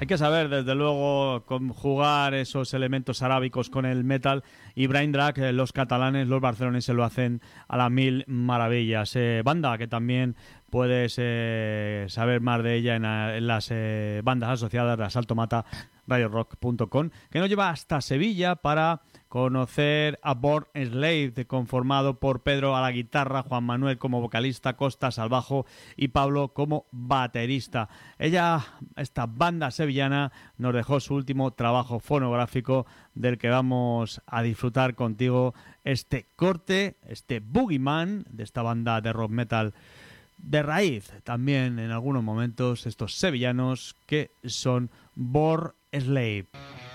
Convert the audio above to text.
Hay que saber, desde luego, conjugar esos elementos arábicos con el metal, y Brain Drag, los catalanes, los barceloneses lo hacen a las mil maravillas. Banda que también puedes saber más de ella en las bandas asociadas de Asalto Mata, radiorock.com, que nos lleva hasta Sevilla para conocer a Born Slave, conformado por Pedro a la guitarra, Juan Manuel como vocalista, Costas al bajo y Pablo como baterista. Esta banda sevillana, nos dejó su último trabajo fonográfico, del que vamos a disfrutar contigo este corte, este Boogeyman, de esta banda de rock metal de raíz, también en algunos momentos, estos sevillanos, que son Born Slave.